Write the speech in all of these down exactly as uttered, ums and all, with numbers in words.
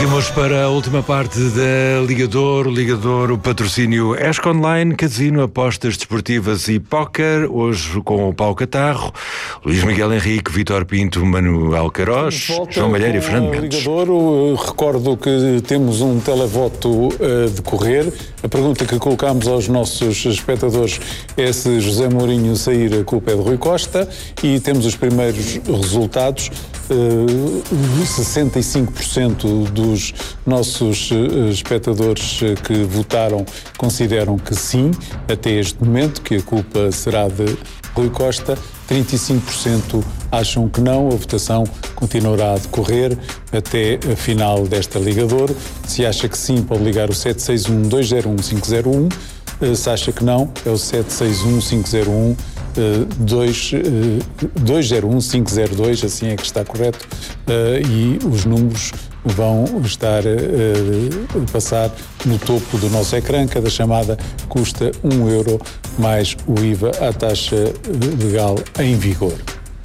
Seguimos para a última parte da Liga de Ouro. Liga de Ouro, patrocínio Esco Online, Casino, apostas desportivas e póquer. Hoje com o Paulo Catarro, Luís Miguel Henrique, Vítor Pinto, Manuel Queiroz, João Malheiro e Fernando Mendes. Liga de Ouro, recordo que temos um televoto a decorrer. A pergunta que colocámos aos nossos espectadores é se José Mourinho sair, a culpa é de Rui Costa, e temos os primeiros resultados. Uh, sessenta e cinco por cento dos nossos uh, espectadores uh, que votaram consideram que sim, até este momento, que a culpa será de Rui Costa. trinta e cinco por cento acham que não. A votação continuará a decorrer até a final desta Liga de Ouro. Se acha que sim, pode ligar o sete seis um, dois zero um, cinco zero um. Uh, se acha que não, é o sete seis um, cinco zero um, dois zero um, cinco zero dois, assim é que está correto, uh, e os números vão estar uh, a passar no topo do nosso ecrã. Cada chamada custa um euro mais o I V A, a taxa legal em vigor.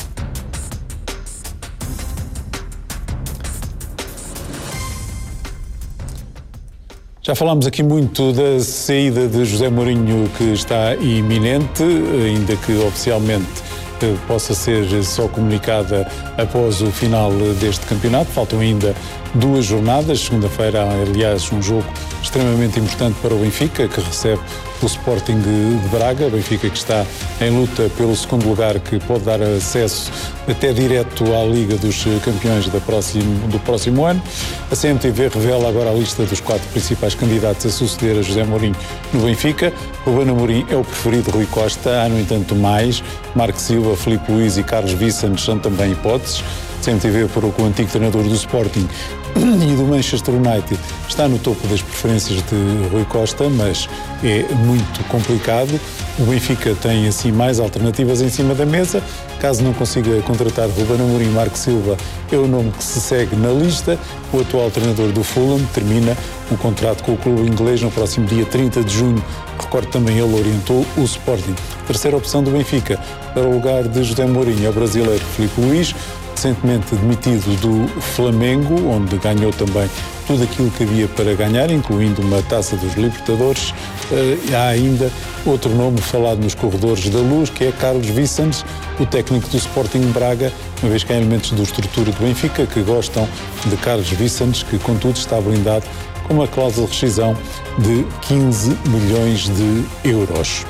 Já falámos aqui muito da saída de José Mourinho, que está iminente, ainda que oficialmente possa ser só comunicada após o final deste campeonato. Faltam ainda duas jornadas. Segunda-feira há, aliás, um jogo extremamente importante para o Benfica, que recebe o Sporting de Braga. O Benfica que está em luta pelo segundo lugar, que pode dar acesso até direto à Liga dos Campeões da próximo, do próximo ano. A C M T V revela agora a lista dos quatro principais candidatos a suceder a José Mourinho no Benfica. Ruben Amorim é o preferido de Rui Costa. Há, no entanto, mais. Marco Silva, Filipe Luís e Carlos Vicens são também hipóteses. A C M T V apurou que o antigo treinador do Sporting e do Manchester United está no topo das preferências de Rui Costa, mas é muito complicado. O Benfica tem, assim, mais alternativas em cima da mesa. Caso não consiga contratar Ruben Amorim, Marco Silva é o nome que se segue na lista. O atual treinador do Fulham termina um contrato com o clube inglês no próximo dia trinta de junho. Recordo também, ele orientou o Sporting. Terceira opção do Benfica para o lugar de José Mourinho é o brasileiro Filipe Luís, recentemente demitido do Flamengo, onde ganhou também tudo aquilo que havia para ganhar, incluindo uma taça dos Libertadores. Uh, há ainda outro nome falado nos corredores da luz, que é Carlos Vicens, o técnico do Sporting Braga, uma vez que há elementos da estrutura do Benfica que gostam de Carlos Vicens, que contudo está blindado com uma cláusula de rescisão de quinze milhões de euros.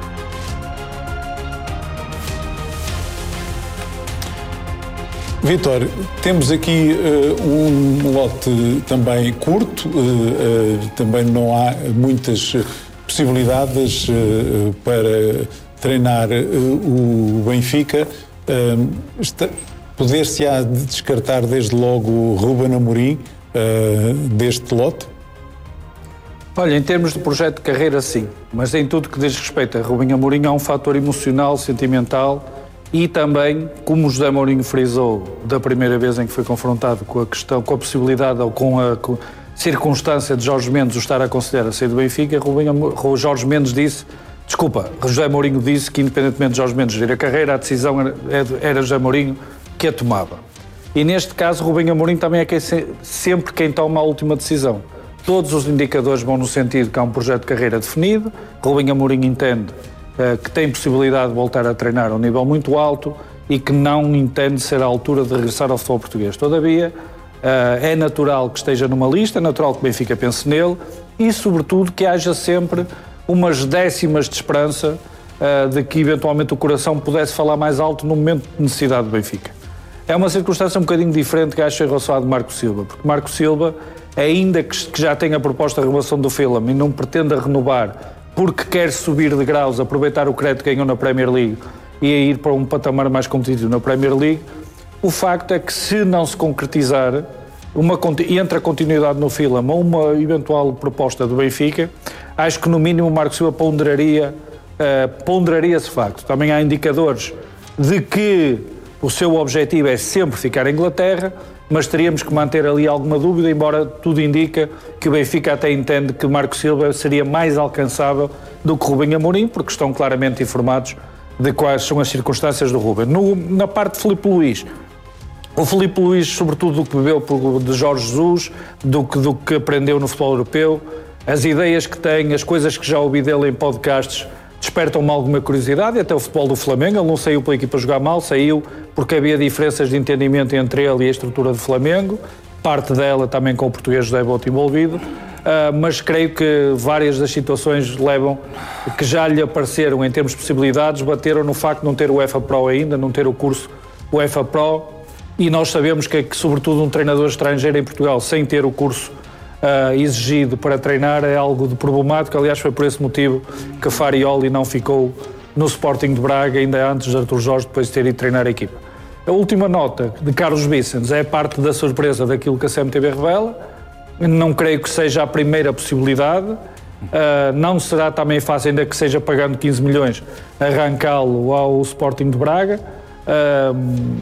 Vítor, temos aqui uh, um lote também curto, uh, uh, também não há muitas possibilidades uh, para treinar uh, o Benfica. Uh, Poder-se-á descartar desde logo o Ruben Amorim uh, deste lote? Olha, em termos de projeto de carreira, sim, mas em tudo que diz respeito a Ruben Amorim há um fator emocional, sentimental. E também, como o José Mourinho frisou da primeira vez em que foi confrontado com a questão, com a possibilidade ou com a, com a circunstância de Jorge Mendes o estar a considerar a sair do Benfica, Rubem, Jorge Mendes disse, desculpa, José Mourinho disse que independentemente de Jorge Mendes gerir a carreira, a decisão era, era José Mourinho que a tomava. E neste caso, Ruben Amorim também é quem, sempre quem toma a última decisão. Todos os indicadores vão no sentido que há um projeto de carreira definido. Ruben Amorim entende que tem possibilidade de voltar a treinar a um nível muito alto e que não entende ser a altura de regressar ao futebol português. Todavia, é natural que esteja numa lista, é natural que o Benfica pense nele e, sobretudo, que haja sempre umas décimas de esperança de que, eventualmente, o coração pudesse falar mais alto no momento de necessidade do Benfica. É uma circunstância um bocadinho diferente que acho em relação à de Marco Silva, porque Marco Silva, ainda que já tenha proposta de renovação do Fulham e não pretenda renovar porque quer subir de graus, aproveitar o crédito que ganhou na Premier League e ir para um patamar mais competitivo na Premier League, o facto é que se não se concretizar uma, entre a continuidade no Fulham ou uma eventual proposta do Benfica, acho que no mínimo o Marco Silva ponderaria, uh, ponderaria esse facto. Também há indicadores de que o seu objetivo é sempre ficar em Inglaterra, mas teríamos que manter ali alguma dúvida, embora tudo indica que o Benfica até entende que Marco Silva seria mais alcançável do que Ruben Amorim, porque estão claramente informados de quais são as circunstâncias do Ruben. No, na parte de Filipe Luís, O Filipe Luís, sobretudo do que bebeu de Jorge Jesus, do que, do que aprendeu no futebol europeu, as ideias que tem, as coisas que já ouvi dele em podcasts, despertam-me alguma curiosidade, e até o futebol do Flamengo. Ele não saiu pela equipa jogar mal, saiu porque havia diferenças de entendimento entre ele e a estrutura do Flamengo, parte dela também com o português José Boto envolvido, uh, mas creio que várias das situações levam, que já lhe apareceram em termos de possibilidades, bateram no facto de não ter o UEFA Pro ainda, não ter o curso UEFA Pro, e nós sabemos que, que sobretudo um treinador estrangeiro em Portugal, sem ter o curso Uh, exigido para treinar, é algo de problemático. Aliás, foi por esse motivo que Farioli não ficou no Sporting de Braga, ainda antes de Artur Jorge depois de ter ido treinar a equipa. A última nota de Carlos Vicens é parte da surpresa daquilo que a C M T V revela. Não creio que seja a primeira possibilidade. Uh, não será também fácil, ainda que seja pagando quinze milhões, arrancá-lo ao Sporting de Braga. Uh,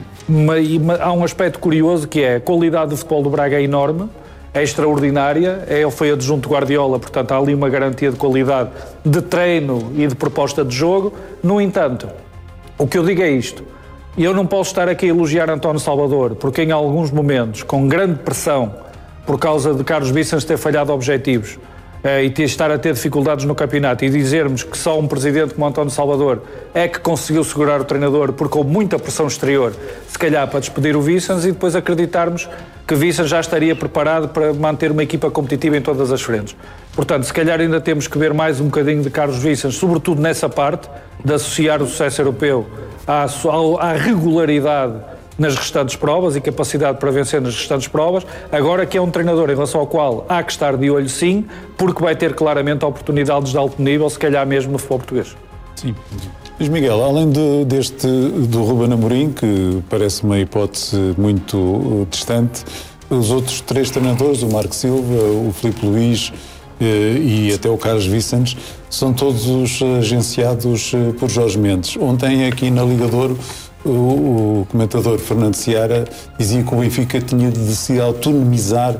mas há um aspecto curioso que é a qualidade do futebol do Braga é enorme, é extraordinária, ele foi adjunto Guardiola, portanto há ali uma garantia de qualidade de treino e de proposta de jogo. No entanto, o que eu digo é isto: eu não posso estar aqui a elogiar António Salvador, porque em alguns momentos, com grande pressão, por causa de Carlos Vicens ter falhado objetivos eh, e ter, estar a ter dificuldades no campeonato, e dizermos que só um presidente como António Salvador é que conseguiu segurar o treinador porque houve muita pressão exterior, se calhar para despedir o Vicens, e depois acreditarmos que Vicens já estaria preparado para manter uma equipa competitiva em todas as frentes. Portanto, se calhar ainda temos que ver mais um bocadinho de Carlos Vicens, sobretudo nessa parte, de associar o sucesso europeu à, à regularidade nas restantes provas e capacidade para vencer nas restantes provas. Agora que é um treinador em relação ao qual há que estar de olho, sim, porque vai ter claramente oportunidades de alto nível, se calhar mesmo no futebol português. Sim. Mas Miguel, além de, deste do Ruben Amorim, que parece uma hipótese muito uh, distante, os outros três treinadores, o Marco Silva, o Filipe Luís uh, e até o Carlos Vicens, são todos agenciados uh, por Jorge Mendes. Ontem aqui na Liga de Ouro, o, o comentador Fernando Seara dizia que o Benfica tinha de se autonomizar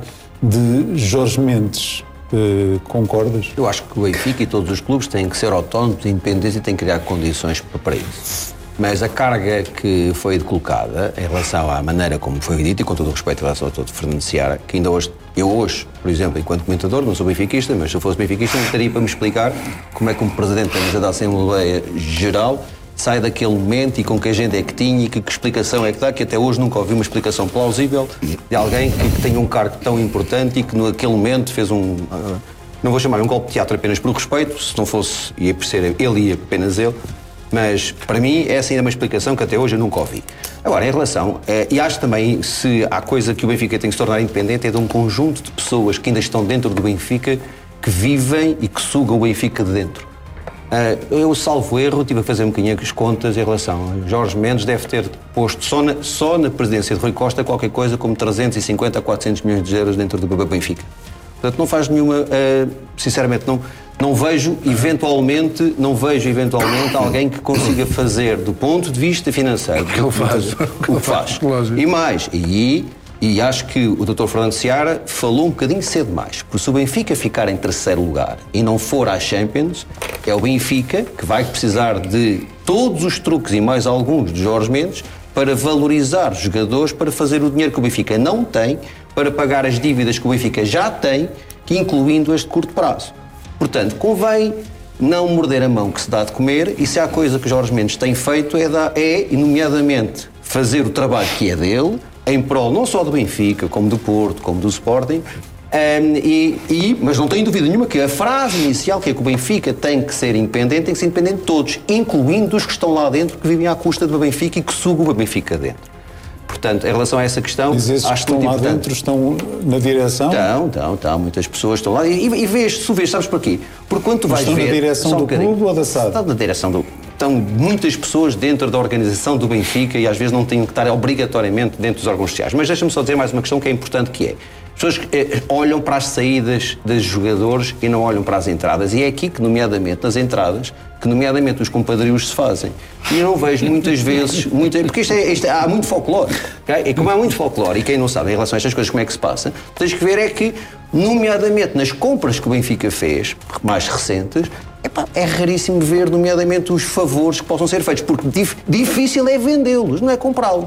de Jorge Mendes. Uh, concordas? Eu acho que o Benfica e todos os clubes têm que ser autónomos, independentes e têm que criar condições para isso. Mas a carga que foi colocada em relação à maneira como foi dito, e com todo o respeito em relação ao todo Fernando Seara, que ainda hoje, eu hoje, por exemplo, enquanto comentador, não sou benfiquista, mas se eu fosse benfiquista, não estaria para me explicar como é que um presidente da mesa da Assembleia Geral sai daquele momento e com que agenda é que tinha e que, que explicação é que dá, que até hoje nunca ouvi uma explicação plausível de alguém que, que tenha um cargo tão importante e que naquele momento fez um, uh, não vou chamar um golpe de teatro apenas por respeito, se não fosse, ia ser ele e apenas ele, mas para mim essa ainda é uma explicação que até hoje eu nunca ouvi. Agora, em relação, eh, e acho também, se há coisa que o Benfica tem que se tornar independente, é de um conjunto de pessoas que ainda estão dentro do Benfica, que vivem e que sugam o Benfica de dentro. Uh, eu, salvo erro, estive a fazer um bocadinho as contas em relação a Jorge Mendes, deve ter posto só na, só na presidência de Rui Costa qualquer coisa como trezentos e cinquenta a quatrocentos milhões de euros dentro do Benfica. Portanto, não faz nenhuma, uh, sinceramente, não, não vejo eventualmente, não vejo eventualmente alguém que consiga fazer do ponto de vista financeiro o que ele faz, o que faz. E mais, e E acho que o doutor Fernando Seara falou um bocadinho cedo demais, porque se o Benfica ficar em terceiro lugar e não for à Champions, é o Benfica que vai precisar de todos os truques e mais alguns de Jorge Mendes para valorizar os jogadores, para fazer o dinheiro que o Benfica não tem, para pagar as dívidas que o Benfica já tem, incluindo as de curto prazo. Portanto, convém não morder a mão que se dá de comer, e se há coisa que Jorge Mendes tem feito é, dar, é nomeadamente, fazer o trabalho que é dele, em prol não só do Benfica, como do Porto, como do Sporting, um, e, e, mas não tenho dúvida nenhuma que a frase inicial, que é que o Benfica tem que ser independente, tem que ser independente de todos, incluindo os que estão lá dentro, que vivem à custa do Benfica e que sugam o Benfica dentro. Portanto, em relação a essa questão, mas esses acho que estão lá importante. dentro estão na direção? Estão, estão, estão. Muitas pessoas estão lá. E, e vês, se vês, sabes porquê? Porque quando tu vais estão ver... Estão na direção do um clube ou da S A D? Estão na direção do... Estão muitas pessoas dentro da organização do Benfica e às vezes não têm que estar obrigatoriamente dentro dos órgãos sociais. Mas deixa-me só dizer mais uma questão que é importante, que é... As pessoas eh, olham para as saídas dos jogadores e não olham para as entradas. E é aqui que, nomeadamente, nas entradas, que nomeadamente os compadrios se fazem. E eu não vejo muitas vezes... Muita, porque isto é, isto é, há muito folclore. Okay? E como há muito folclore, e quem não sabe em relação a estas coisas como é que se passa, tens que ver é que, nomeadamente nas compras que o Benfica fez, mais recentes, epá, é raríssimo ver, nomeadamente, os favores que possam ser feitos. Porque dif, difícil é vendê-los, não é comprá-los.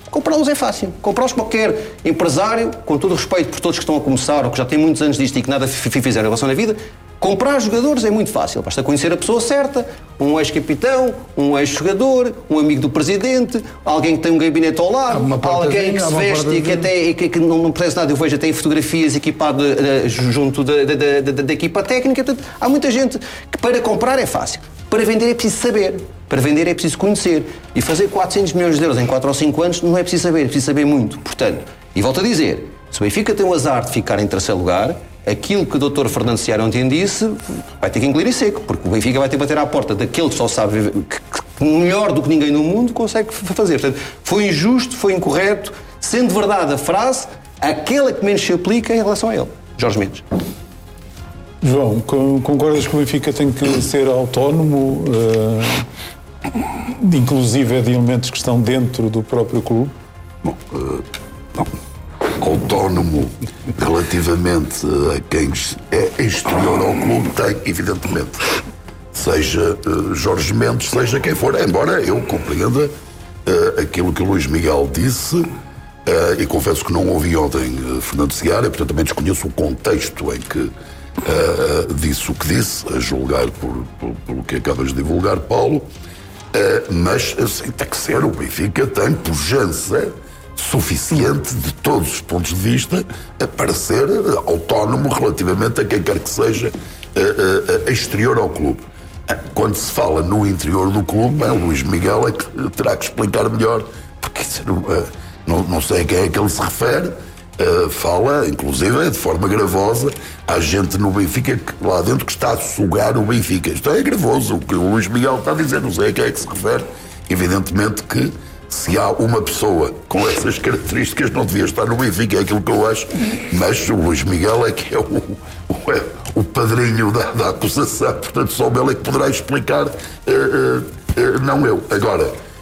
Comprá-los é fácil. Comprá-los qualquer empresário, com todo o respeito por todos que estão a começar ou que já têm muitos anos disto e que nada fizeram em relação na vida, comprar jogadores é muito fácil. Basta conhecer a pessoa certa, um ex-capitão, um ex-jogador, um amigo do presidente, alguém que tem um gabinete ao lado, alguém que se veste e que, até, que, que não, não parece nada. Eu vejo até em fotografias equipado uh, junto da, da, da, da, da equipa técnica. Portanto, há muita gente que para comprar é fácil. Para vender é preciso saber. Para vender é preciso conhecer. E fazer quatrocentos milhões de euros em quatro ou cinco anos não é preciso saber, é preciso saber muito. Portanto, e volto a dizer, se o Benfica tem o azar de ficar em terceiro lugar, aquilo que o doutor Fernando Seara ontem disse vai ter que engolir em seco, porque o Benfica vai ter que bater à porta daquele que só sabe, que, que melhor do que ninguém no mundo consegue fazer. Portanto, foi injusto, foi incorreto, sendo verdade a frase, aquela que menos se aplica em relação a ele. Jorge Mendes. João, concordas que o Benfica tem que ser autónomo, uh, inclusive de elementos que estão dentro do próprio clube? Bom, uh, não. Autónomo relativamente a quem é exterior ao clube tem, evidentemente. Seja uh, Jorge Mendes, seja quem for, embora eu compreenda uh, aquilo que o Luís Miguel disse, uh, e confesso que não ouvi ontem uh, Fernando Seara, e portanto também desconheço o contexto em que Uh, disse o que disse, a julgar por, por, pelo que acabas de divulgar, Paulo, uh, mas assim, tem que ser, o Benfica tem pujança suficiente de todos os pontos de vista para ser autónomo relativamente a quem quer que seja uh, uh, exterior ao clube. Quando se fala no interior do clube, é o Luís Miguel é que terá que explicar melhor, porque uh, não, não sei a quem é que ele se refere. Uh, fala, inclusive, de forma gravosa, há gente no Benfica que, lá dentro que está a sugar o Benfica. Isto é gravoso, o que o Luís Miguel está a dizer, não sei a quem é que se refere. Evidentemente que se há uma pessoa com essas características não devia estar no Benfica, é aquilo que eu acho, mas o Luís Miguel é que é o, o, é o padrinho da, da acusação, portanto só ele é que poderá explicar, uh, uh, uh, não eu. Agora,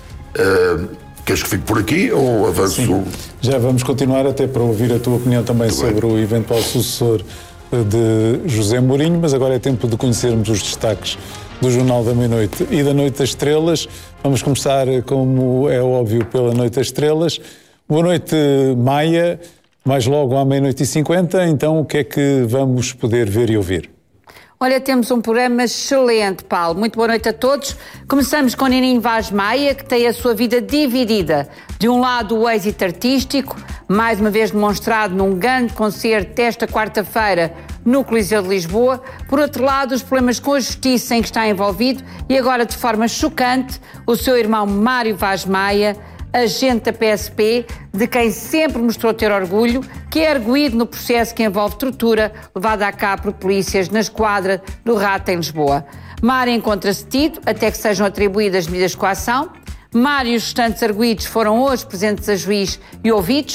uh, queres que fique por aqui ou avanço? Sim. Já vamos continuar até para ouvir a tua opinião também Muito sobre bem. o eventual sucessor de José Mourinho, mas agora é tempo de conhecermos os destaques do Jornal da Meia-Noite e da Noite das Estrelas. Vamos começar, como é óbvio, pela Noite das Estrelas. Boa noite, Maia. Mais logo à meia-noite e cinquenta, então o que é que vamos poder ver e ouvir? Olha, temos um programa excelente, Paulo. Muito boa noite a todos. Começamos com Nininho Vaz Maia, que tem a sua vida dividida. De um lado, o êxito artístico, mais uma vez demonstrado num grande concerto desta quarta-feira no Coliseu de Lisboa. Por outro lado, os problemas com a justiça em que está envolvido e agora, de forma chocante, o seu irmão Mário Vaz Maia, agente da P S P, de quem sempre mostrou ter orgulho, que é arguido no processo que envolve tortura levada a cabo por polícias na esquadra do Rato em Lisboa. Mário encontra-se detido até que sejam atribuídas medidas de coação. Mário e os restantes arguidos foram hoje presentes a juiz e ouvidos.